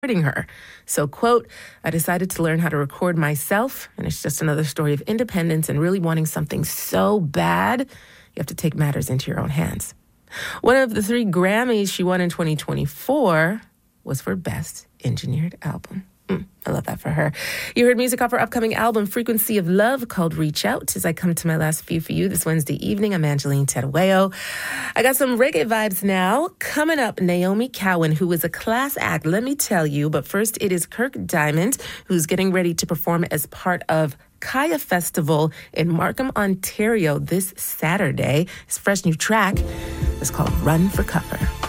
her. So, quote, I decided to learn how to record myself, and it's just another story of independence and really wanting something so bad, you have to take matters into your own hands. One of the 3 Grammys she won in 2024 was for Best Engineered Album. I love that for her. You heard music off her upcoming album, Frequency of Love, called Reach Out. As I come to my last few for you this Wednesday evening, I'm Angeline Terueo. I got some reggae vibes now. Coming up, Naomi Cowan, who is a class act, let me tell you. But first, it is Kirk Diamond, who's getting ready to perform as part of Kaya Festival in Markham, Ontario this Saturday. His fresh new track is called Run for Cover.